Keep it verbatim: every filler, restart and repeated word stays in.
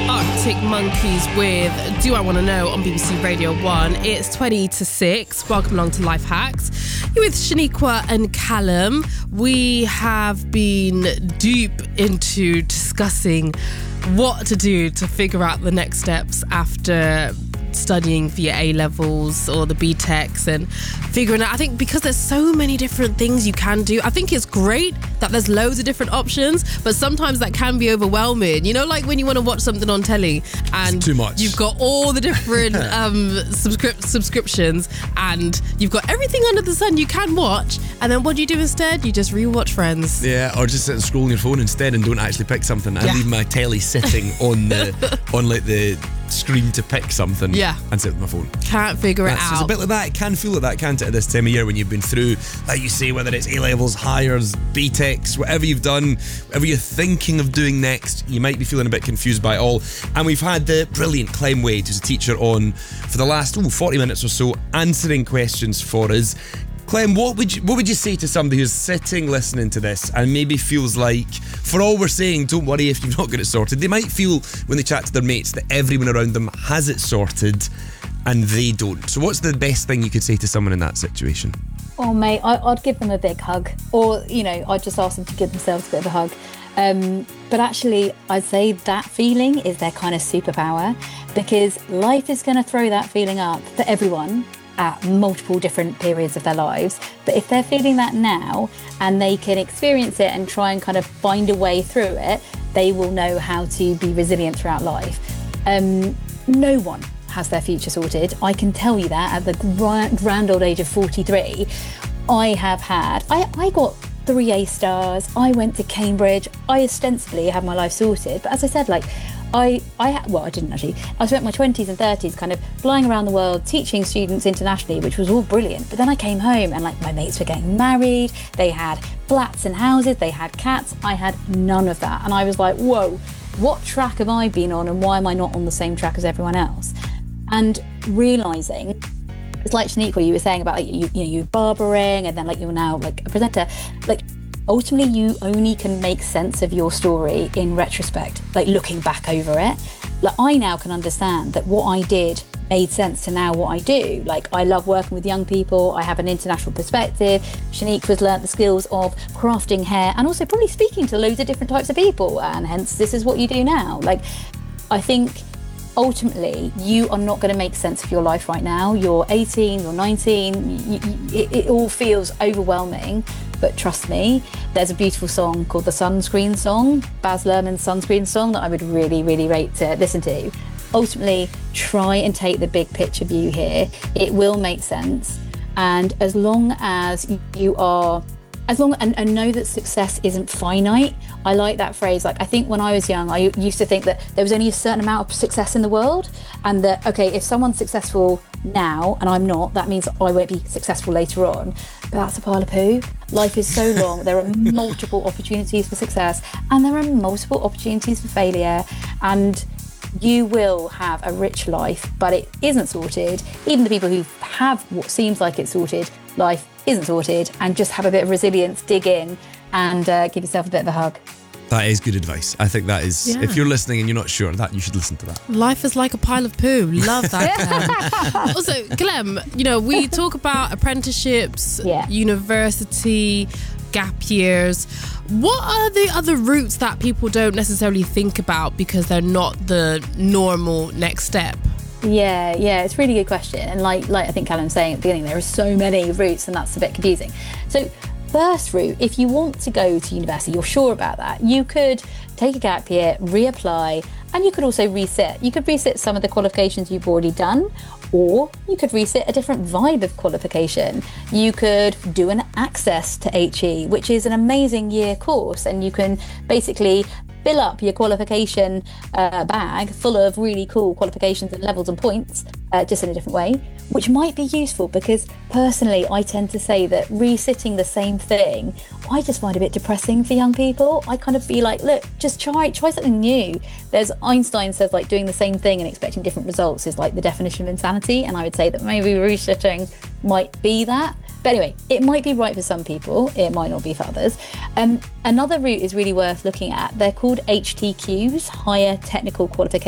Arctic Monkeys with Do I Want to Know on B B C Radio one. It's twenty to six. Welcome along to Life Hacks. You're with Shaniqua and Callum. We have been deep into discussing what to do to figure out the next steps after studying for your A-levels or the B TECs and figuring out, I think because there's so many different things you can do, I think it's great that there's loads of different options, but sometimes that can be overwhelming. You know, like when you want to watch something on telly and it's too much. You've got all the different um, subscri- subscriptions and you've got everything under the sun you can watch, and then what do you do instead? You just rewatch Friends. Yeah, or just sit and scroll on your phone instead and don't actually pick something. I Yeah. leave my telly sitting on the on like the screen to pick something. Yeah. And sit with my phone. Can't figure That's, it It's out. a bit like that. It can feel like that, can't it, at this time of year when you've been through, like you say, whether it's A-levels, hires, B TECs, whatever you've done, whatever you're thinking of doing next, you might be feeling a bit confused by it all. And we've had the brilliant Clem Wade, who's a teacher, on for the last ooh, forty minutes or so, answering questions for us. Clem, what would you what would you say to somebody who's sitting listening to this and maybe feels like, for all we're saying, don't worry if you've not got it sorted. They might feel when they chat to their mates that everyone around them has it sorted and they don't. So what's the best thing you could say to someone in that situation? Oh, mate, I, I'd give them a big hug. Or, you know, I'd just ask them to give themselves a bit of a hug. Um, but actually, I'd say that feeling is their kind of superpower, because life is going to throw that feeling up for everyone at multiple different periods of their lives. But if they're feeling that now and they can experience it and try and kind of find a way through it, they will know how to be resilient throughout life. Um, no one has their future sorted. I can tell you that at the grand, grand old age of forty-three, I have had, I, I got three A stars, I went to Cambridge, I ostensibly had my life sorted. But as I said, like, I, I, well, I didn't actually. I spent my twenties and thirties kind of flying around the world, teaching students internationally, which was all brilliant. But then I came home and like my mates were getting married, they had flats and houses, they had cats. I had none of that. And I was like, whoa, what track have I been on and why am I not on the same track as everyone else? And realising, it's like Shaniqua, you were saying about like you, you know, you barbering and then like you're now like a presenter, like ultimately you only can make sense of your story in retrospect, like looking back over it. Like I now can understand that what I did made sense to now what I do. Like I love working with young people, I have an international perspective. Shaniqua's learnt the skills of crafting hair and also probably speaking to loads of different types of people, and hence this is what you do now. Like I think ultimately you are not going to make sense of your life right now. You're eighteen, you're nineteen, you, you, it, it all feels overwhelming. But trust me, there's a beautiful song called the Sunscreen Song, Baz Luhrmann's Sunscreen Song, that I would really, really rate to listen to. Ultimately, try and take the big picture view here. It will make sense. And as long as you are, as long and, and know that success isn't finite. I like that phrase. Like I think when I was young, I used to think that there was only a certain amount of success in the world, and that okay, if someone's successful now and I'm not, that means I won't be successful later on. But that's a pile of poo. Life is so long. There are multiple opportunities for success and there are multiple opportunities for failure, and you will have a rich life, but it isn't sorted. Even the people who have what seems like it's sorted, life isn't sorted, and just have a bit of resilience, dig in and uh, give yourself a bit of a hug. That is good advice. I think that is, Yeah. if you're listening and you're not sure, that you should listen to that. Life is like a pile of poo. Love that, Clem. Also, Clem, you know, we talk about apprenticeships, Yeah. university, gap years. What are the other routes that people don't necessarily think about because they're not the normal next step? Yeah, yeah, it's a really good question. And like, like I think Callum was saying at the beginning, there are so many routes and that's a bit confusing. So first route, if you want to go to university, you're sure about that, you could take a gap year, reapply, and you could also resit. You could resit some of the qualifications you've already done, or you could resit a different vibe of qualification. You could do an access to H E, which is an amazing year course, and you can basically fill up your qualification uh, bag full of really cool qualifications and levels and points, uh, just in a different way, which might be useful because personally I tend to say that resitting the same thing, I just find a bit depressing for young people. I kind of feel like, look, just try try something new. There's Einstein says like doing the same thing and expecting different results is like the definition of insanity, and I would say that maybe resitting might be that. But anyway, it might be right for some people, it might not be for others. Um, another route is really worth looking at. They're called H T Qs, Higher Technical Qualification